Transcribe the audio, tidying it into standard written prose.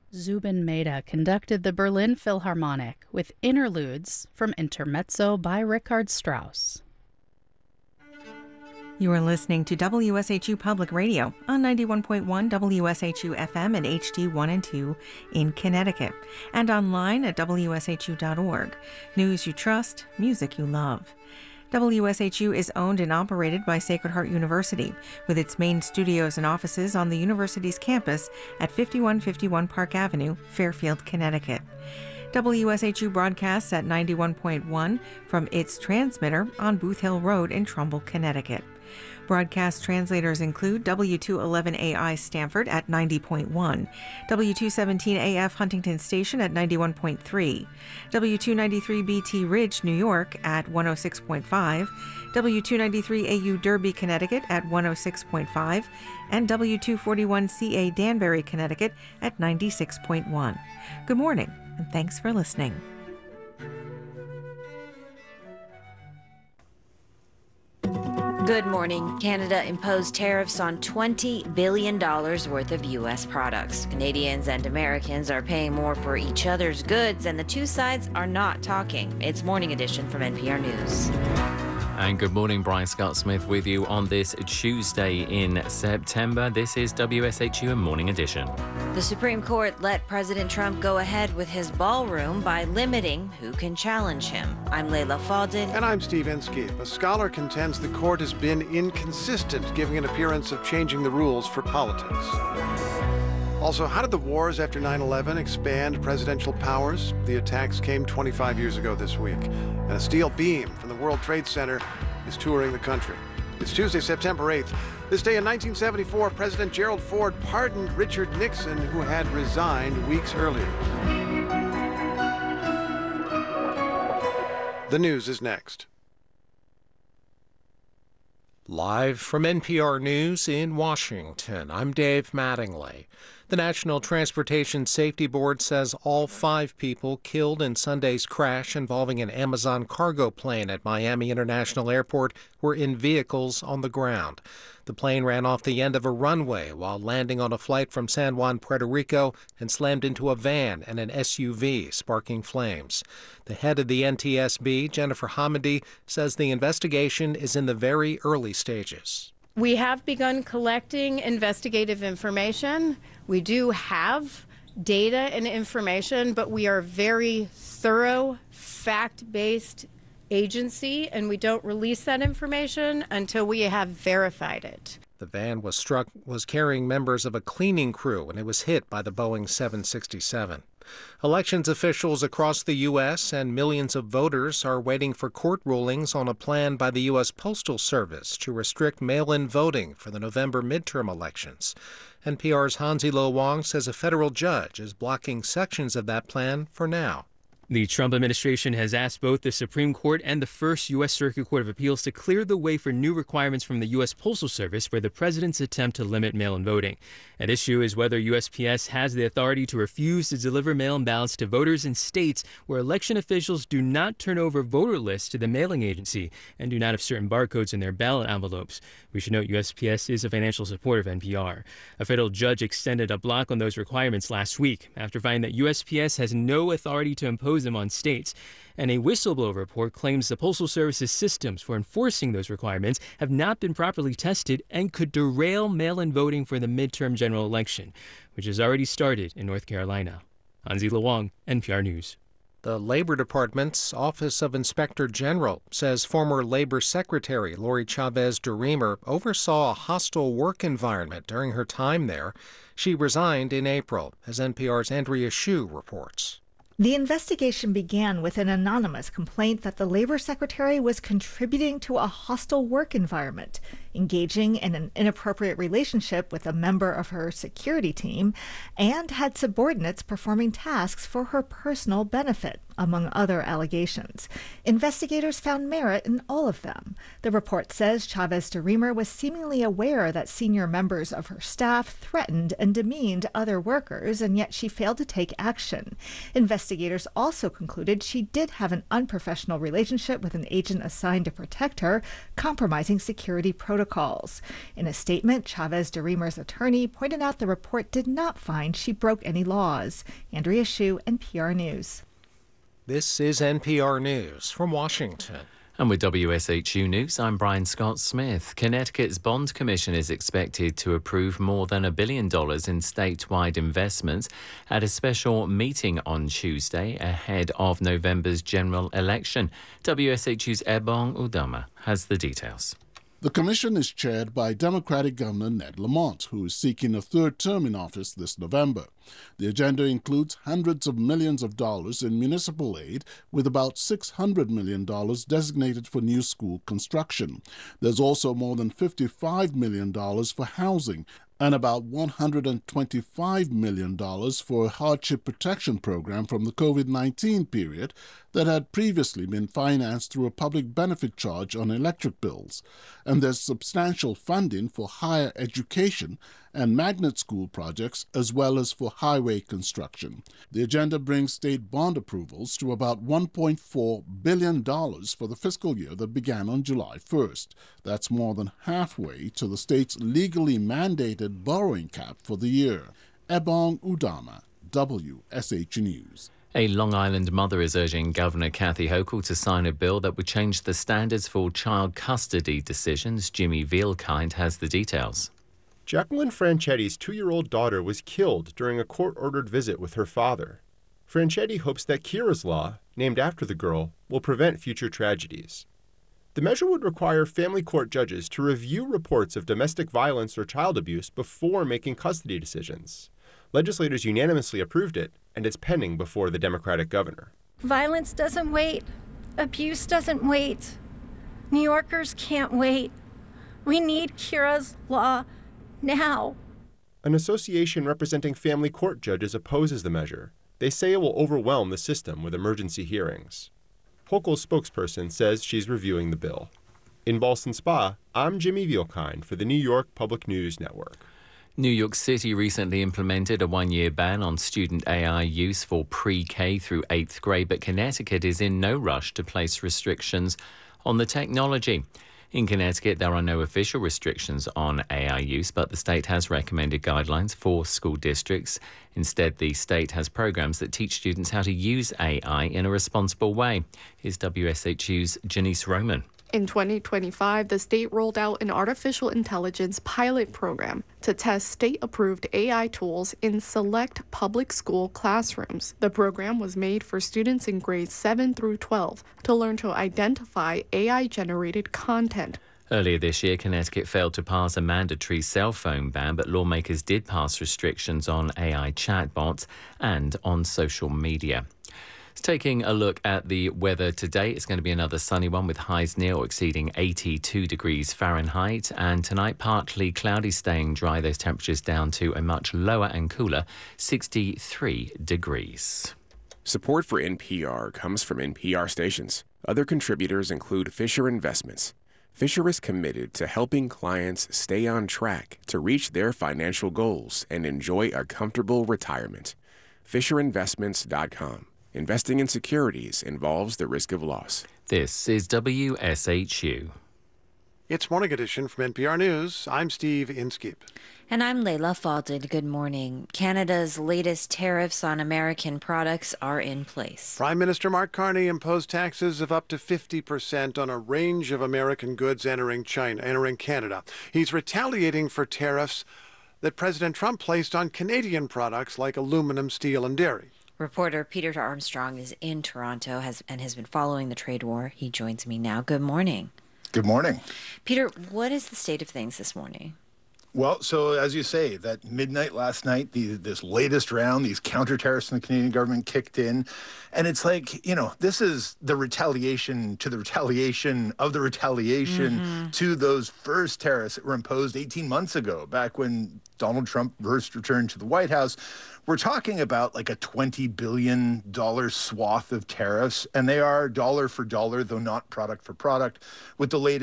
Zubin Mehta conducted the Berlin Philharmonic with interludes from Intermezzo by Richard Strauss. You are listening to WSHU Public Radio on 91.1 WSHU FM and HD1 and 2 in Connecticut, and online at WSHU.org. News you trust, music you love. WSHU is owned and operated by Sacred Heart University, with its main studios and offices on the university's campus at 5151 Park Avenue, Fairfield, Connecticut. WSHU broadcasts at 91.1 from its transmitter on Booth Hill Road in Trumbull, Connecticut. Broadcast translators include W211AI Stamford at 90.1, W217AF Huntington Station at 91.3, W293BT Ridge, New York at 106.5, W293AU Derby, Connecticut at 106.5, and W241CA Danbury, Connecticut at 96.1. Good morning, and thanks for listening. Good morning. Canada imposed tariffs on $20 billion worth of U.S. products. Canadians and Americans are paying more for each other's goods, and the two sides are not talking. It's Morning Edition from NPR News. And good morning, Brian Scott Smith with you on this Tuesday in September. This is WSHU Morning Edition. The Supreme Court let President Trump go ahead with his ballroom by limiting who can challenge him. I'm Layla Faldin. And I'm Steve Inskeep. A scholar contends the court has been inconsistent, giving an appearance of changing the rules for politics. Also, how did the wars after 9/11 expand presidential powers? The attacks came 25 years ago this week, and a steel beam from the World Trade Center is touring the country. It's Tuesday, September 8th. This day in 1974, President Gerald Ford pardoned Richard Nixon, who had resigned weeks earlier. The news is next. Live from NPR News in Washington, I'm Dave Mattingly. The National Transportation Safety Board says all 5 people killed in Sunday's crash involving an Amazon cargo plane at Miami International Airport were in vehicles on the ground. The plane ran off the end of a runway while landing on a flight from San Juan, Puerto Rico, and slammed into a van and an SUV, sparking flames. The head of the NTSB, Jennifer Hamady, says the investigation is in the very early stages. We have begun collecting investigative information. We do have data and information, but we are a very thorough, fact-based agency, and we don't release that information until we have verified it. The van was carrying members of a cleaning crew when it was hit by the Boeing 767. Elections officials across the U.S. and millions of voters are waiting for court rulings on a plan by the U.S. Postal Service to restrict mail-in voting for the November midterm elections. NPR's Hansi Lo Wang says a federal judge is blocking sections of that plan for now. The Trump administration has asked both the Supreme Court and the First U.S. Circuit Court of Appeals to clear the way for new requirements from the U.S. Postal Service for the president's attempt to limit mail-in voting. At issue is whether USPS has the authority to refuse to deliver mail-in ballots to voters in states where election officials do not turn over voter lists to the mailing agency and do not have certain barcodes in their ballot envelopes. We should note USPS is a financial supporter of NPR. A federal judge extended a block on those requirements last week after finding that USPS has no authority to impose them on states. And a whistleblower report claims the Postal Service's systems for enforcing those requirements have not been properly tested and could derail mail-in voting for the midterm general election, which has already started in North Carolina. Hansi Lo Wang, NPR News. The Labor Department's Office of Inspector General says former Labor Secretary Lori Chavez DeRemer oversaw a hostile work environment during her time there. She resigned in April, as NPR's Andrea Hsu reports. The investigation began with an anonymous complaint that the labor secretary was contributing to a hostile work environment, engaging in an inappropriate relationship with a member of her security team, and had subordinates performing tasks for her personal benefit, among other allegations. Investigators found merit in all of them. The report says Chavez DeRemer was seemingly aware that senior members of her staff threatened and demeaned other workers, and yet she failed to take action. Investigators also concluded she did have an unprofessional relationship with an agent assigned to protect her, compromising security protocols protocols. In a statement, Chavez de Remer's attorney pointed out the report did not find she broke any laws. Andrea Hsu, NPR News. This is NPR News from Washington. And with WSHU News, I'm Brian Scott Smith. Connecticut's Bond Commission is expected to approve more than $1 billion in statewide investments at a special meeting on Tuesday ahead of November's general election. WSHU's Ebong Udoma has the details. The commission is chaired by Democratic Governor Ned Lamont, who is seeking a third term in office this November. The agenda includes hundreds of millions of dollars in municipal aid, with about $600 million designated for new school construction. There's also more than $55 million for housing and about $125 million for a hardship protection program from the COVID-19 period that had previously been financed through a public benefit charge on electric bills. And there's substantial funding for higher education and magnet school projects, as well as for highway construction. The agenda brings state bond approvals to about $1.4 billion for the fiscal year that began on July 1st. That's more than halfway to the state's legally mandated borrowing cap for the year. Ebong Udoma, WSH News. A Long Island mother is urging Governor Kathy Hochul to sign a bill that would change the standards for child custody decisions. Jimmy Vielkind has the details. Jacqueline Franchetti's 2-year-old daughter was killed during a court-ordered visit with her father. Franchetti hopes that Kira's Law, named after the girl, will prevent future tragedies. The measure would require family court judges to review reports of domestic violence or child abuse before making custody decisions. Legislators unanimously approved it, and it's pending before the Democratic governor. Violence doesn't wait. Abuse doesn't wait. New Yorkers can't wait. We need Kira's Law now. An association representing family court judges opposes the measure. They say it will overwhelm the system with emergency hearings. Hochul's spokesperson says she's reviewing the bill. In Ballston Spa, I'm Jimmy Vielkind for the New York Public News Network. New York City recently implemented a 1-year ban on student AI use for pre-K through 8th grade, but Connecticut is in no rush to place restrictions on the technology. In Connecticut, there are no official restrictions on AI use, but the state has recommended guidelines for school districts. Instead, the state has programs that teach students how to use AI in a responsible way. Here's WSHU's Janice Roman. In 2025, the state rolled out an artificial intelligence pilot program to test state-approved AI tools in select public school classrooms. The program was made for students in grades 7 through 12 to learn to identify AI-generated content. Earlier this year, Connecticut failed to pass a mandatory cell phone ban, but lawmakers did pass restrictions on AI chatbots and on social media. Taking a look at the weather today, it's going to be another sunny one with highs near or exceeding 82 degrees Fahrenheit. And tonight, partly cloudy, staying dry. Those temperatures down to a much lower and cooler 63 degrees. Support for NPR comes from NPR stations. Other contributors include Fisher Investments. Fisher is committed to helping clients stay on track to reach their financial goals and enjoy a comfortable retirement. FisherInvestments.com. Investing in securities involves the risk of loss. This is WSHU. It's Morning Edition from NPR News. I'm Steve Inskeep. And I'm Layla Falded. Good morning. Canada's latest tariffs on American products are in place. Prime Minister Mark Carney imposed taxes of up to 50% on a range of American goods entering Canada. He's retaliating for tariffs that President Trump placed on Canadian products like aluminum, steel, and dairy. Reporter Peter Armstrong is in Toronto and has been following the trade war. He joins me now. Good morning. Good morning. Peter, what is the state of things this morning? Well, so as you say, that midnight last night, this latest round, these counter tariffs from the Canadian government kicked in. And it's like, this is the retaliation to the retaliation of the retaliation to those first tariffs that were imposed 18 months ago, back when Donald Trump first returned to the White House. We're talking about like a $20 billion swath of tariffs, and they are dollar for dollar, though not product for product, with the latest